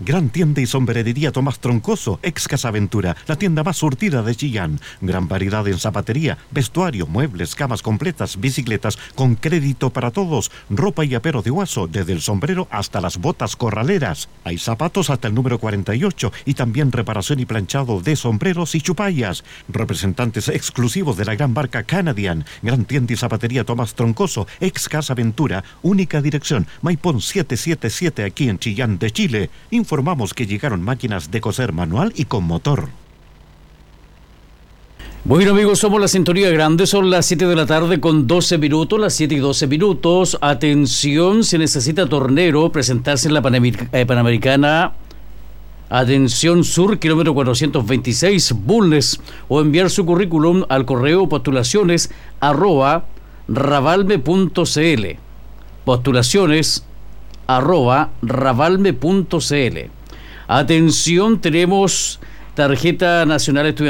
Gran tienda y sombrerería Tomás Troncoso, ex Casa Ventura, la tienda más surtida de Chillán. Gran variedad en zapatería, vestuario, muebles, camas completas, bicicletas, con crédito para todos, ropa y apero de Guaso, desde el sombrero hasta las botas corraleras. Hay zapatos hasta el número 48 y también reparación y planchado de sombreros y chupallas. Representantes exclusivos de la gran marca Canadian. Gran tienda y zapatería Tomás Troncoso, ex Casa Ventura, única dirección, Maipón 777 aquí en Chillán de Chile. Informamos que llegaron máquinas de coser manual y con motor. Bueno, amigos, somos la Sintonía Grande, son las 7 de la tarde con 12 minutos, las 7 y 12 minutos. Atención, se necesita tornero, presentarse en la Panamericana. Atención Sur, kilómetro 426, Bulnes, o enviar su currículum al correo postulaciones@ravalme.cl. Postulaciones@ravalme.cl. Atención, tenemos tarjeta nacional estudiantil